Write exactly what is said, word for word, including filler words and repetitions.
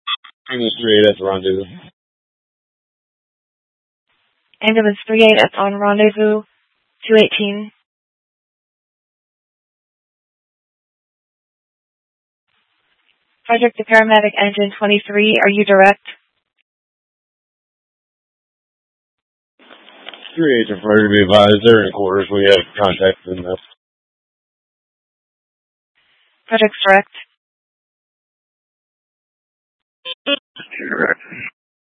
Ambulance three eight at the rendezvous. Ambulance three eight at on rendezvous two eighteen. Project to paramedic engine twenty-three, are you direct? three eight are to be advised. They're in quarters. We have contact in this. Project's direct. Direct.